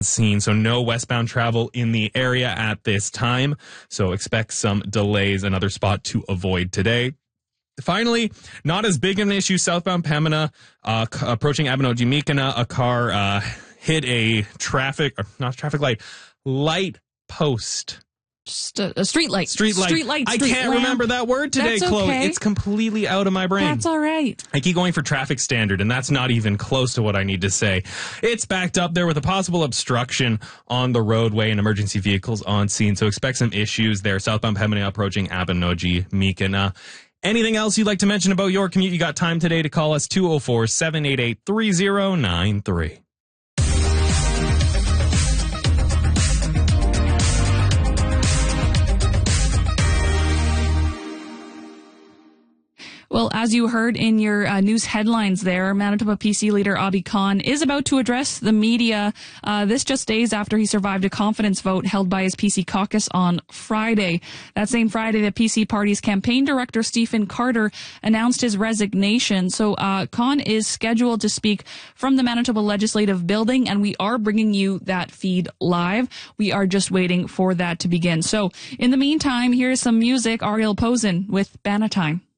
scene, so no westbound travel in the area at this time. So expect some delays, another spot to avoid today. Finally, not as big of an issue, southbound Pembina, approaching Abinogi-Mikana, a car hit a light post. Just a street light. Street light. I can't remember that word today, That's Chloe. okay. It's completely out of my brain. That's all right. I keep going for traffic standard, and that's not even close to what I need to say. It's backed up there with a possible obstruction on the roadway and emergency vehicles on scene. So expect some issues there. Southbound Pembina approaching Abinogi-Mikana. Anything else you'd like to mention about your commute? You got time today to call us 204-788-3093. Well, as you heard in your news headlines there, Manitoba PC leader Abi Khan is about to address the media. This just days after he survived a confidence vote held by his PC caucus on Friday. That same Friday, the PC party's campaign director, Stephen Carter, announced his resignation. So Khan is scheduled to speak from the Manitoba Legislative Building, and we are bringing you that feed live. We are just waiting for that to begin. So in the meantime, here's some music. Ariel Posen with Bannatyne.